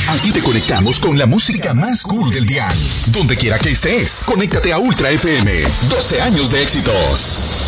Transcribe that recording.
Aquí te conectamos con la música más cool del dial. Donde quiera que estés, conéctate a Ultra FM. 12 años de éxitos.